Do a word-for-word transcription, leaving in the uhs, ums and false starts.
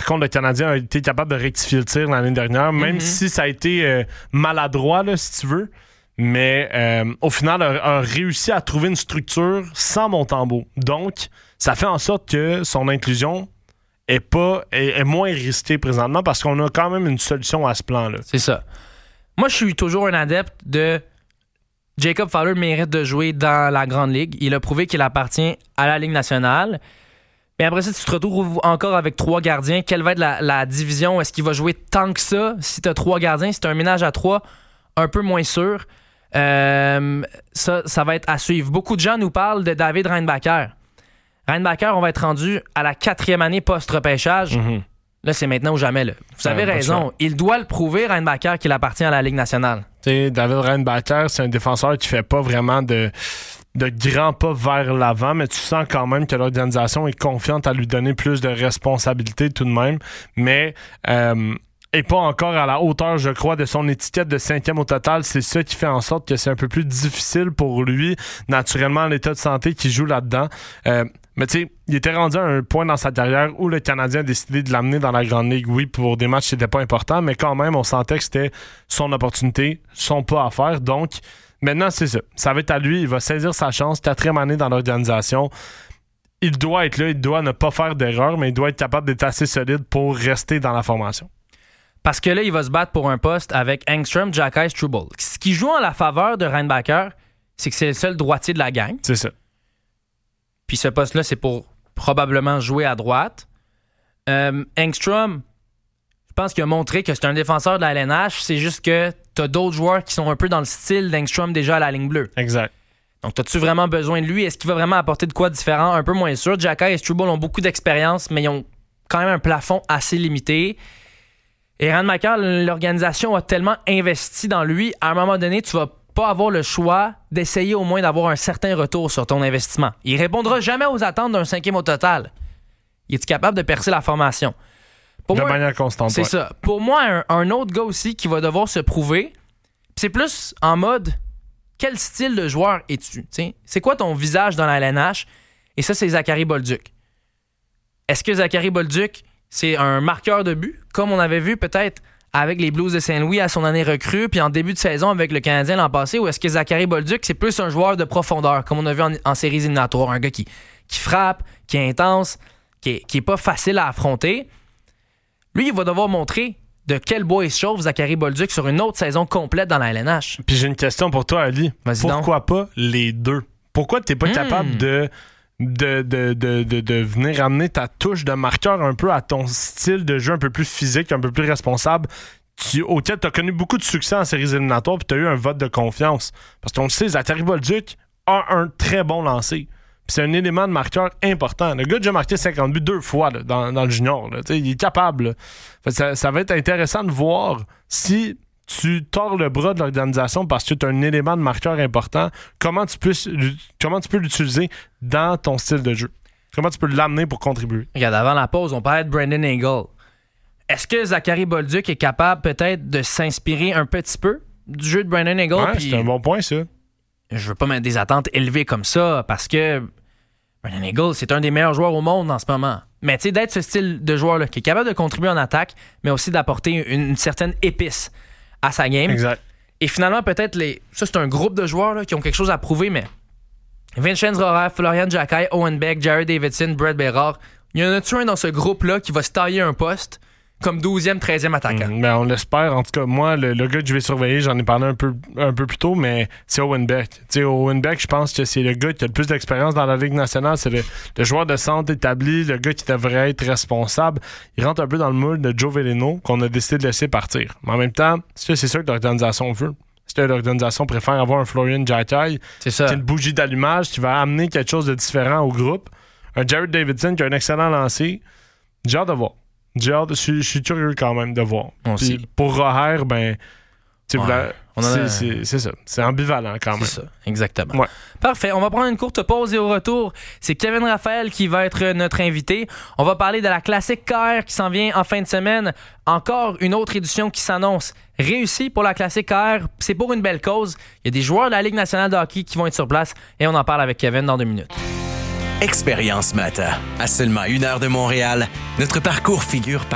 contre, le Canadien a été capable de rectifier le tir l'année dernière, même mm-hmm. si ça a été euh, maladroit, là, si tu veux. Mais euh, au final, a, a réussi à trouver une structure sans Montembeault. Donc, ça fait en sorte que son inclusion est, pas, est, est moins risquée présentement parce qu'on a quand même une solution à ce plan-là. C'est ça. Moi, je suis toujours un adepte de Jacob Fowler mérite de jouer dans la Grande Ligue. Il a prouvé qu'il appartient à la Ligue nationale. Mais après ça, tu te retrouves encore avec trois gardiens. Quelle va être la, la division? Est-ce qu'il va jouer tant que ça? Si tu as trois gardiens, si tu as un ménage à trois, un peu moins sûr. Euh, ça, ça va être à suivre. Beaucoup de gens nous parlent de David Reinbacher. Reinbacher, on va être rendu à la quatrième année post-repêchage. Mm-hmm. Là, c'est maintenant ou jamais. Là. Vous avez ouais, raison. Il doit le prouver, Reinbacher, qu'il appartient à la Ligue nationale. T'sais, David Reinbacher, c'est un défenseur qui fait pas vraiment de, de grands pas vers l'avant, mais tu sens quand même que l'organisation est confiante à lui donner plus de responsabilités tout de même. Mais... Euh, et pas encore à la hauteur, je crois, de son étiquette de cinquième au total. C'est ça qui fait en sorte que c'est un peu plus difficile pour lui, naturellement, l'état de santé qui joue là-dedans. Euh, mais tu sais, il était rendu à un point dans sa carrière où le Canadien a décidé de l'amener dans la Grande Ligue. Oui, pour des matchs, c'était pas important, mais quand même, on sentait que c'était son opportunité, son pas à faire. Donc, maintenant, c'est ça. Ça va être à lui. Il va saisir sa chance. Quatrième année dans l'organisation. Il doit être là. Il doit ne pas faire d'erreur, mais il doit être capable d'être assez solide pour rester dans la formation. Parce que là, il va se battre pour un poste avec Engstrom, Giacai, Struble. Ce qui joue en la faveur de Reinbacher, c'est que c'est le seul droitier de la gang. C'est ça. Puis ce poste-là, c'est pour probablement jouer à droite. Euh, Engstrom, je pense qu'il a montré que c'est un défenseur de la L N H. C'est juste que t'as d'autres joueurs qui sont un peu dans le style d'Engstrom déjà à la ligne bleue. Exact. Donc, as-tu vraiment besoin de lui? Est-ce qu'il va vraiment apporter de quoi différent? Un peu moins sûr. Giacai et Struble ont beaucoup d'expérience, mais ils ont quand même un plafond assez limité. Et Reinbacher, l'organisation a tellement investi dans lui, à un moment donné, tu vas pas avoir le choix d'essayer au moins d'avoir un certain retour sur ton investissement. Il répondra jamais aux attentes d'un cinquième au total. Il est capable de percer la formation? Pour de moi, manière constante. C'est ouais. ça. Pour moi, un, un autre gars aussi qui va devoir se prouver, c'est plus en mode, quel style de joueur es-tu? T'sais? C'est quoi ton visage dans la L N H? Et ça, c'est Zachary Bolduc. Est-ce que Zachary Bolduc, c'est un marqueur de but, comme on avait vu peut-être avec les Blues de Saint-Louis à son année recrue, puis en début de saison avec le Canadien l'an passé, ou est-ce que Zachary Bolduc, c'est plus un joueur de profondeur, comme on a vu en, en séries éliminatoires, un gars qui, qui frappe, qui est intense, qui est, qui est pas facile à affronter. Lui, il va devoir montrer de quel bois il se chauffe, Zachary Bolduc, sur une autre saison complète dans la L N H. Puis j'ai une question pour toi, Ali. Vas-y Pourquoi donc. pas les deux? Pourquoi t'es pas mmh. capable de... De, de, de, de, de venir amener ta touche de marqueur un peu à ton style de jeu un peu plus physique, un peu plus responsable, qui, auquel tu as connu beaucoup de succès en séries éliminatoires puis tu as eu un vote de confiance. Parce qu'on le sait, Zachary Bolduc a un très bon lancer. Puis c'est un élément de marqueur important. Le gars a déjà marqué cinquante buts deux fois là, dans, dans le junior. Là. Il est capable. Là. Fait, ça, ça va être intéressant de voir si... tu tords le bras de l'organisation parce que tu as un élément de marqueur important, comment tu peux, comment tu peux l'utiliser dans ton style de jeu? Comment tu peux l'amener pour contribuer? Regarde, avant la pause, on parlait de Brandon Hagel. Est-ce que Zachary Bolduc est capable peut-être de s'inspirer un petit peu du jeu de Brandon Hagel? Ouais, c'est un bon point, ça. Je veux pas mettre des attentes élevées comme ça parce que Brandon Hagel, c'est un des meilleurs joueurs au monde en ce moment. Mais tu sais, d'être ce style de joueur-là qui est capable de contribuer en attaque, mais aussi d'apporter une, une certaine épice à sa game. Exact. Et finalement, peut-être, les ça, c'est un groupe de joueurs là, qui ont quelque chose à prouver, mais Vincenz Rohrer, Florian Giacai, Owen Beck, Jared Davidson, Brett Bérard, il y en a-tu un dans ce groupe-là qui va se tailler un poste comme douzième, treizième attaquant? Mmh, ben on l'espère. En tout cas, moi, le, le gars que je vais surveiller, j'en ai parlé un peu, un peu plus tôt, mais c'est Owen Beck. T'sais, Owen Beck, je pense que c'est le gars qui a le plus d'expérience dans la Ligue nationale. C'est le, le joueur de centre établi, le gars qui devrait être responsable. Il rentre un peu dans le moule de Joe Veleno qu'on a décidé de laisser partir. Mais en même temps, c'est sûr que l'organisation veut. Si l'organisation préfère avoir un Florian Giacai, c'est ça. Qui est une bougie d'allumage, qui va amener quelque chose de différent au groupe. Un Jared Davidson qui a un excellent lancer. J'ai hâte de voir. J'ai hâte, je suis, je suis curieux quand même de voir. Puis pour Rohrer, ben, tu sais, ouais, c'est, a... c'est, c'est ça. C'est ambivalent quand même. C'est ça, exactement. Ouais. Parfait. On va prendre une courte pause et au retour, c'est Kevin Raphaël qui va être notre invité. On va parler de la classique K R qui s'en vient en fin de semaine. Encore une autre édition qui s'annonce réussie pour la classique K R. C'est pour une belle cause. Il y a des joueurs de la Ligue nationale de hockey qui vont être sur place et on en parle avec Kevin dans deux minutes. Expérience Mata. À seulement une heure de Montréal, notre parcours figure par